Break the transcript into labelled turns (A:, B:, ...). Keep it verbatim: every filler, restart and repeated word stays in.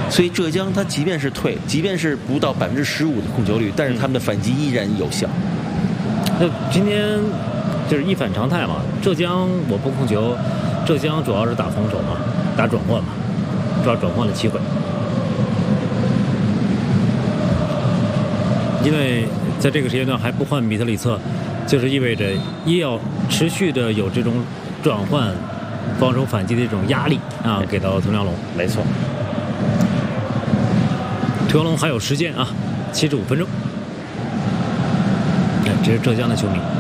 A: 所以浙江他即便是退，即便是不到百分之十五的控球率，但是他们的反击依然有效。
B: 那今天就是一反常态嘛，浙江我不控球，浙江主要是打防守嘛，打转换嘛，抓转换的机会。因为在这个时间段还不换米特里策，就是意味着一要持续的有这种转换、防守反击的这种压力啊，给到滕良龙。
A: 没错，
B: 滕良龙还有时间啊，七十五分钟。哎，这是浙江的球迷。